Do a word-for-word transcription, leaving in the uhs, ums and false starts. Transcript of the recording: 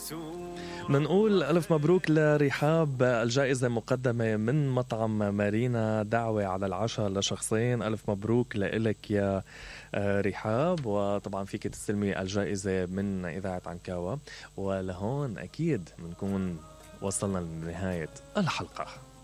منقول ألف مبروك لرحاب، الجائزة مقدمة من مطعم مارينا، دعوة على العشاء لشخصين. ألف مبروك لإلك يا رحاب، وطبعا فيك تستلمي الجائزة من إذاعة عنكاوة. ولهون أكيد منكون وصلنا لنهاية الحلقة.